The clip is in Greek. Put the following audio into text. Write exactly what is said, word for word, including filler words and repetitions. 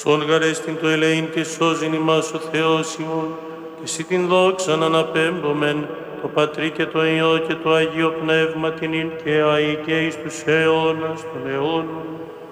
Σον γαρέστην το ελέην και σώζειν ημάς ο Θεός ημών, και εσύ την δόξαν αναπέμπομεν, το Πατρί και το Υιό και το Αγίο Πνεύμα την ειν και αεί και εις τους αιώνας των αιώνων.